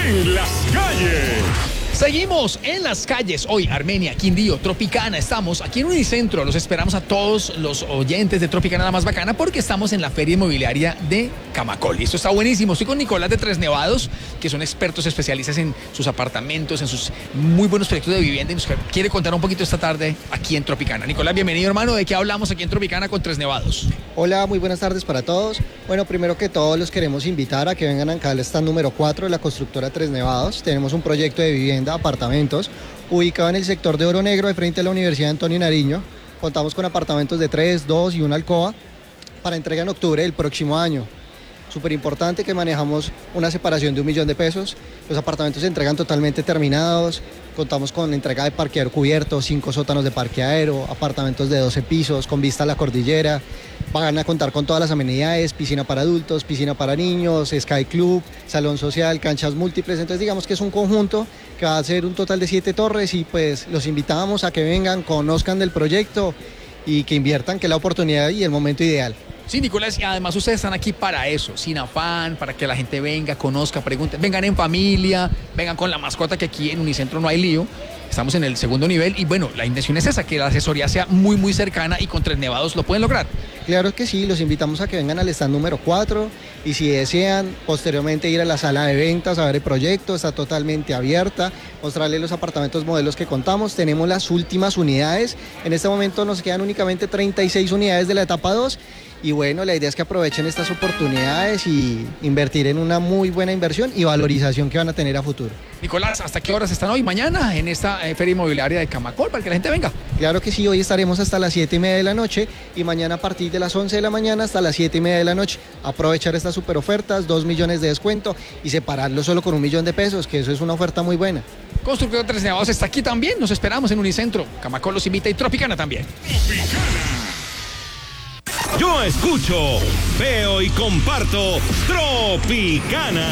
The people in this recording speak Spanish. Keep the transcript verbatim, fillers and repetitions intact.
en las calles. Seguimos en las calles, hoy Armenia, Quindío, Tropicana, estamos aquí en Unicentro, los esperamos a todos los oyentes de Tropicana la más bacana porque estamos en la Feria Inmobiliaria de Camacol y esto está buenísimo. Estoy con Nicolás de Tres Nevados, que son expertos especialistas en sus apartamentos, en sus muy buenos proyectos de vivienda y nos quiere contar un poquito esta tarde aquí en Tropicana. Nicolás, bienvenido hermano, ¿de qué hablamos aquí en Tropicana con Tres Nevados? Hola, muy buenas tardes para todos. Bueno, primero que todo los queremos invitar a que vengan acá al stand número cuatro de la constructora Tres Nevados. Tenemos un proyecto de vivienda, apartamentos, ubicado en el sector de Oro Negro, de frente a la Universidad Antonio Nariño. Contamos con apartamentos de tres, dos y una alcoba para entrega en octubre del próximo año. Súper importante que manejamos una separación de un millón de pesos. Los apartamentos se entregan totalmente terminados. Contamos con entrega de parqueadero cubierto, cinco sótanos de parqueadero, apartamentos de doce pisos con vista a la cordillera. Van a contar con todas las amenidades, piscina para adultos, piscina para niños, Sky Club, salón social, canchas múltiples. Entonces digamos que es un conjunto que va a ser un total de siete torres y pues los invitamos a que vengan, conozcan del proyecto y que inviertan, que es la oportunidad y el momento ideal. Sí, Nicolás, y además ustedes están aquí para eso, sin afán, para que la gente venga, conozca, pregunte, vengan en familia, vengan con la mascota, que aquí en Unicentro no hay lío. Estamos en el segundo nivel y bueno, la intención es esa, que la asesoría sea muy muy cercana y con Tres Nevados lo pueden lograr. Claro que sí, los invitamos a que vengan al stand número cuatro y si desean posteriormente ir a la sala de ventas a ver el proyecto, está totalmente abierta, mostrarles los apartamentos modelos que contamos, tenemos las últimas unidades, en este momento nos quedan únicamente treinta y seis unidades de la etapa dos y bueno, la idea es que aprovechen estas oportunidades y invertir en una muy buena inversión y valorización que van a tener a futuro. Nicolás, ¿hasta qué horas están hoy, mañana, en esta eh, Feria Inmobiliaria de Camacol, para que la gente venga? Claro que sí, hoy estaremos hasta las siete y media de la noche y mañana a partir de las once de la mañana hasta las siete y media de la noche. Aprovechar estas super ofertas, dos millones de descuento y separarlo solo con un millón de pesos, que eso es una oferta muy buena. Constructor Tres Nevados está aquí también, nos esperamos en Unicentro. Camacol los invita y Tropicana también. Tropicana. Yo escucho, veo y comparto Tropicana.